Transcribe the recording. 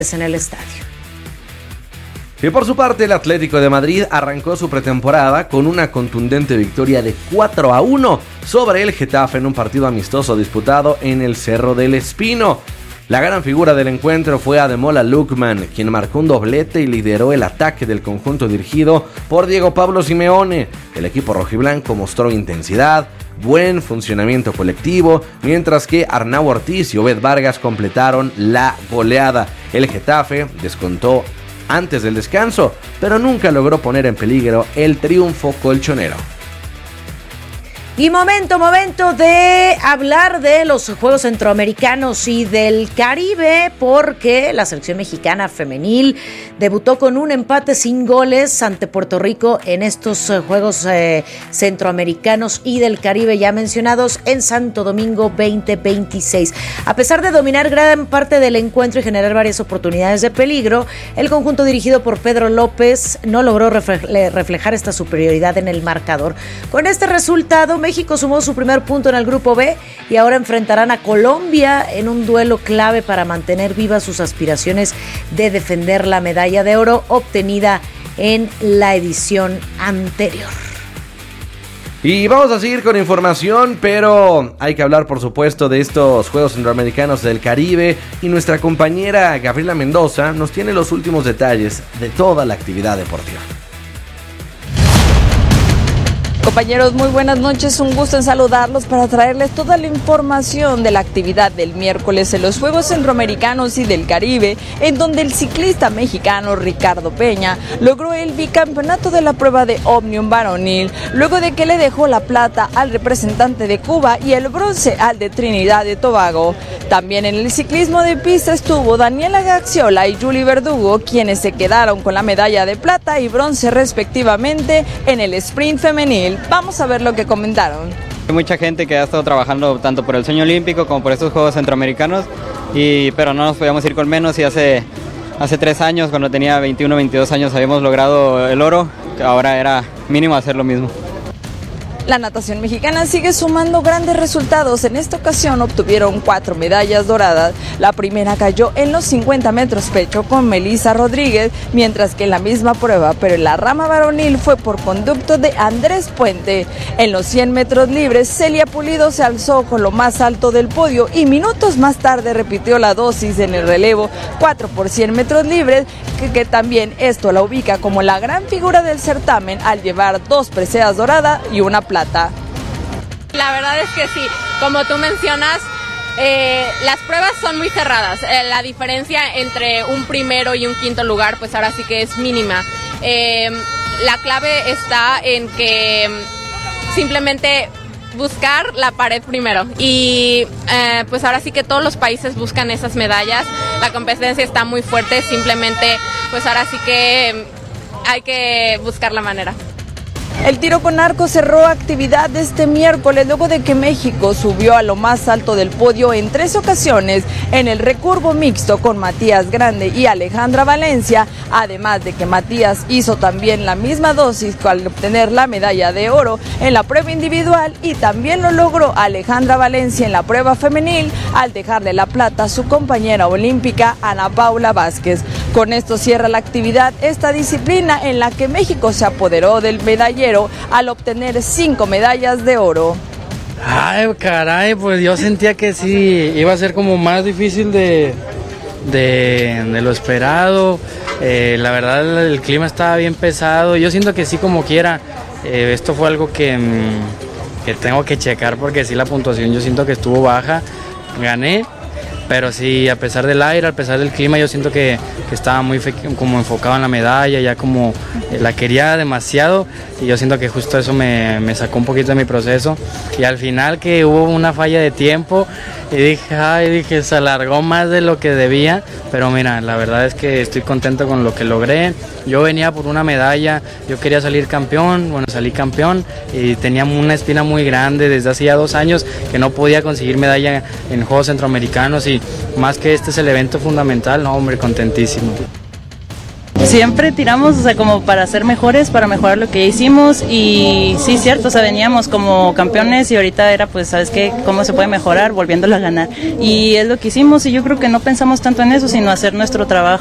en el estadio. Y por su parte, el Atlético de Madrid arrancó su pretemporada con una contundente victoria de 4-1 sobre el Getafe en un partido amistoso disputado en el Cerro del Espino. La gran figura del encuentro fue Ademola Lookman, quien marcó un doblete y lideró el ataque del conjunto dirigido por Diego Pablo Simeone. El equipo rojiblanco mostró intensidad, buen funcionamiento colectivo, mientras que Arnau Ortiz y Obed Vargas completaron la goleada. El Getafe descontó antes del descanso, pero nunca logró poner en peligro el triunfo colchonero. Y momento de hablar de los Juegos Centroamericanos y del Caribe, porque la selección mexicana femenil debutó con un empate sin goles ante Puerto Rico en estos Juegos Centroamericanos y del Caribe ya mencionados en Santo Domingo 2026. A pesar de dominar gran parte del encuentro y generar varias oportunidades de peligro, el conjunto dirigido por Pedro López no logró reflejar esta superioridad en el marcador. Con este resultado, México sumó su primer punto en el Grupo B y ahora enfrentarán a Colombia en un duelo clave para mantener vivas sus aspiraciones de defender la medalla de oro obtenida en la edición anterior. Y vamos a seguir con información, pero hay que hablar por supuesto de estos Juegos Centroamericanos del Caribe y nuestra compañera Gabriela Mendoza nos tiene los últimos detalles de toda la actividad deportiva. Compañeros, muy buenas noches, un gusto en saludarlos para traerles toda la información de la actividad del miércoles en los Juegos Centroamericanos y del Caribe, en donde el ciclista mexicano Ricardo Peña logró el bicampeonato de la prueba de Omnium varonil, luego de que le dejó la plata al representante de Cuba y el bronce al de Trinidad y Tobago. También en el ciclismo de pista estuvo Daniela Gaxiola y Julie Verdugo, quienes se quedaron con la medalla de plata y bronce respectivamente en el sprint femenil. Vamos a ver lo que comentaron. Hay mucha gente que ha estado trabajando tanto por el sueño olímpico como por estos Juegos Centroamericanos, pero no nos podíamos ir con menos y hace 3 años, cuando tenía 21, 22 años, habíamos logrado el oro, ahora era mínimo hacer lo mismo. La natación mexicana sigue sumando grandes resultados. En esta ocasión obtuvieron 4 medallas doradas. La primera cayó en los 50 metros pecho con Melissa Rodríguez, mientras que en la misma prueba, pero en la rama varonil, fue por conducto de Andrés Puente. En los 100 metros libres, Celia Pulido se alzó con lo más alto del podio y minutos más tarde repitió la dosis en el relevo 4 por 100 metros libres, que también esto la ubica como la gran figura del certamen al llevar 2 preseas doradas y una plata. La verdad es que sí, como tú mencionas, las pruebas son muy cerradas. La diferencia entre un primero y un quinto lugar, pues ahora sí que es mínima. La clave está en que simplemente buscar la pared primero y pues ahora sí que todos los países buscan esas medallas. La competencia está muy fuerte, simplemente pues ahora sí que hay que buscar la manera. El tiro con arco cerró actividad este miércoles luego de que México subió a lo más alto del podio en 3 ocasiones en el recurvo mixto con Matías Grande y Alejandra Valencia, además de que Matías hizo también la misma dosis al obtener la medalla de oro en la prueba individual y también lo logró Alejandra Valencia en la prueba femenil al dejarle la plata a su compañera olímpica Ana Paula Vázquez. Con esto cierra la actividad esta disciplina en la que México se apoderó del medallero al obtener 5 medallas de oro. Ay, caray, pues yo sentía que sí, iba a ser como más difícil de lo esperado. La verdad el clima estaba bien pesado, yo siento que sí como quiera, esto fue algo que tengo que checar porque sí la puntuación yo siento que estuvo baja, gané. Pero sí, a pesar del aire, a pesar del clima, yo siento que estaba muy como enfocado en la medalla, ya como la quería demasiado y yo siento que justo eso me sacó un poquito de mi proceso. Y al final que hubo una falla de tiempo y dije, se alargó más de lo que debía, pero mira, la verdad es que estoy contento con lo que logré. Yo venía por una medalla, yo quería salir campeón, bueno, salí campeón y tenía una espina muy grande desde hace ya 2 años que no podía conseguir medalla en Juegos Centroamericanos y más que este es el evento fundamental, no hombre, contentísimo. Siempre tiramos, o sea, como para ser mejores, para mejorar lo que ya hicimos y sí, cierto, o sea, veníamos como campeones y ahorita era pues, ¿sabes qué? ¿Cómo se puede mejorar? Volviéndolo a ganar. Y es lo que hicimos y yo creo que no pensamos tanto en eso, sino hacer nuestro trabajo